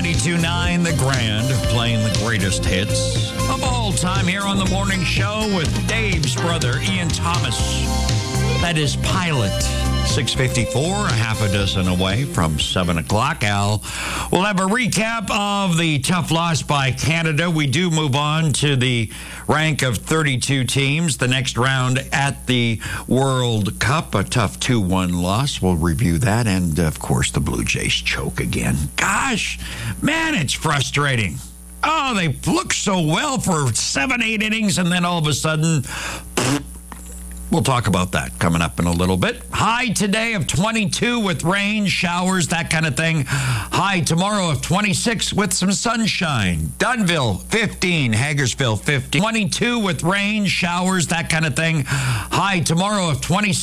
92.9 The Grand, playing the greatest hits of all time here on The Morning Show with Dave's brother, Ian Thomas. That is Pilot. 6:54, a half a dozen away from 7 o'clock. Al, we'll have a recap of the tough loss by Canada. We do move on to the rank of 32 teams. The next round at the World Cup, a tough 2-1 loss. We'll review that. And, of course, the Blue Jays choke again. Gosh, man, it's frustrating. Oh, they look so well for 7-8 innings, and then all of a sudden... We'll talk about that coming up in a little bit. High today of 22 with rain, showers, that kind of thing. High tomorrow of 26 with some sunshine. Dunnville, 15. Hagersville, 15. 22 with rain, showers, that kind of thing. High tomorrow of 26.